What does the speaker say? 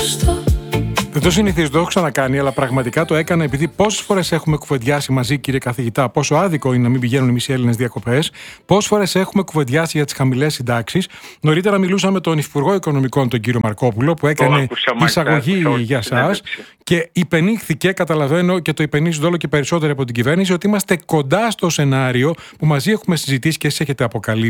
Δεν το συνηθίζω, το έχω ξανακάνει, αλλά πραγματικά το έκανα επειδή πόσες φορές έχουμε κουβεντιάσει μαζί, κύριε καθηγητά, πόσο άδικο είναι να μην πηγαίνουν οι μισοί Έλληνες διακοπές, πόσες φορές έχουμε κουβεντιάσει για τις χαμηλές συντάξεις. Νωρίτερα μιλούσαμε με τον Υφυπουργό Οικονομικών, τον κύριο Μαρκόπουλο, που έκανε εισαγωγή για εσάς και υπενήχθηκε, καταλαβαίνω και το υπενήσονται όλο και περισσότερο από την κυβέρνηση, ότι είμαστε κοντά στο σενάριο που μαζί έχουμε συζητήσει και εσείς έχετε αποκαλύψει.